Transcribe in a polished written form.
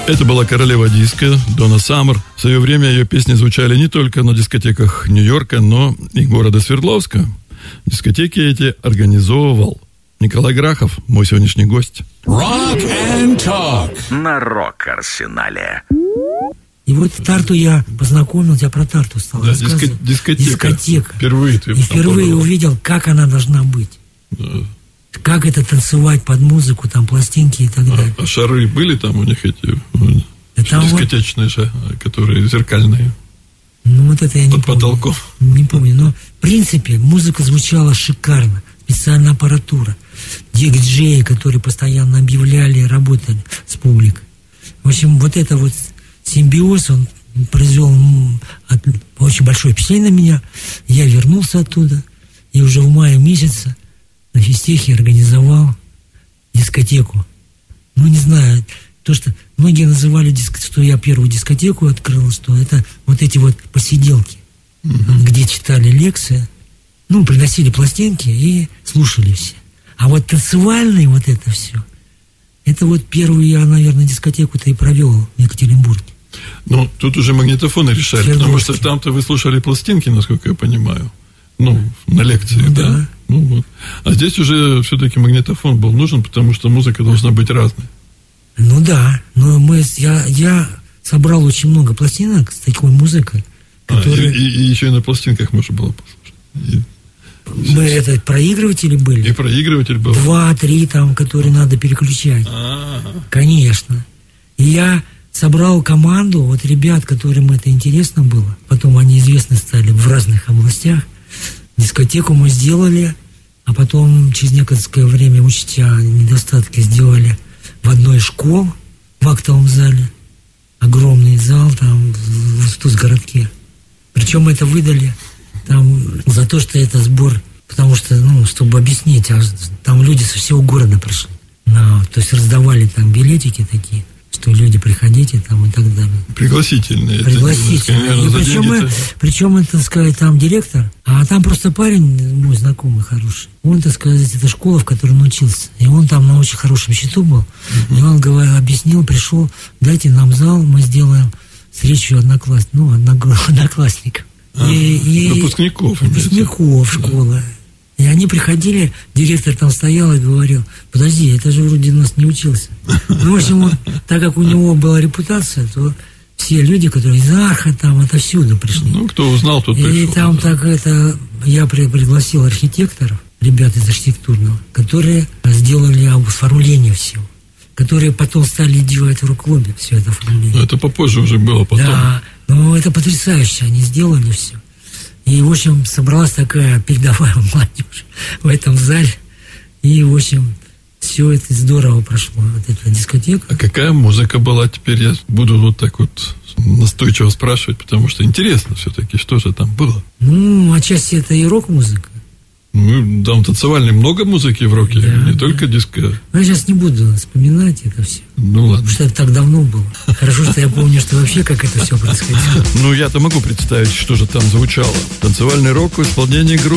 Это была королева диска Донна Саммер. В свое время ее песни звучали не только на дискотеках Нью-Йорка, но и города Свердловска. Дискотеки эти организовывал Николай Грахов, мой сегодняшний гость. Rock and Talk на Рок-Арсенале. И вот Тарту я познакомился, я про Тарту стал рассказывать. Дискотека. Впервые увидел, как она должна быть. Да. Как это танцевать под музыку, там пластинки и так далее. А шары были там у них эти дискотечные шары, которые зеркальные? Ну вот это я не помню. Под потолком. Не помню, но в принципе музыка звучала шикарно. Специальная аппаратура. Диджеи, которые постоянно объявляли, работали с публикой. В общем, вот это вот симбиоз, он произвел очень большое впечатление на меня. Я вернулся оттуда и уже в мае месяце на физтехе организовал дискотеку. Ну, не знаю, то, что многие называли, что я первую дискотеку открыл, что это вот эти вот посиделки, где читали лекции, ну, приносили пластинки и слушали все. А вот танцевальные вот это все, это вот первую я, наверное, дискотеку-то и провел в Екатеринбурге. Ну, тут уже магнитофоны решали, потому что там-то вы слушали пластинки, насколько я понимаю. Ну, на лекции, да? Ну, вот. А здесь уже все-таки магнитофон был нужен, потому что музыка должна быть разной. Ну да, но я собрал очень много пластинок с такой музыкой, которые... И еще и на пластинках можно было послушать. Мы это проигрыватели были. И проигрыватель был. 2-3 там, которые надо переключать. Конечно. И я собрал команду, вот ребят, которым это интересно было. Потом они известны стали в разных областях. Дискотеку мы сделали, а потом через некоторое время, учтя недостатки, сделали в одной из школ в актовом зале. Огромный зал там в Тузгородке. Причем это выдали там за то, что это сбор, потому что, ну, чтобы объяснить, там люди со всего города пришли. То есть раздавали там билетики такие, что люди приходите там и так далее. Пригласительные. Пригласительные. Причем это, так сказать, там директор, а там просто парень, мой знакомый хороший. Он, так сказать, это школа, в которой он учился. И он там на очень хорошем счету был. И он объяснил, пришел, дайте нам зал, мы сделаем встречу одноклассников. Выпускников школы. И они приходили, директор там стоял и говорил: подожди, это же вроде нас не учился. Ну, в общем, так как у него была репутация, то все люди, которые из Арха там отовсюду пришли. Ну, кто узнал, тот пришел. И там я пригласил архитекторов, ребят из архитектурного, которые сделали оформление всего, которые потом стали делать в рок-клубе все это оформление. Но это попозже уже было потом. Да, но это потрясающе, они сделали все. И, в общем, собралась такая передовая молодежь в этом зале. И, в общем, все это здорово прошло, вот эта дискотека. А какая музыка была? Теперь я буду вот так вот настойчиво спрашивать, потому что интересно все-таки, что же там было. Ну, отчасти это и рок-музыка. Ну, там танцевальной много музыки в роке, не только диско. Но я сейчас не буду вспоминать это все. Ну ладно. Потому что это так давно было. Хорошо, что я помню, что вообще как это все происходило. Ну, я-то могу представить, что же там звучало. Танцевальный рок в исполнении группы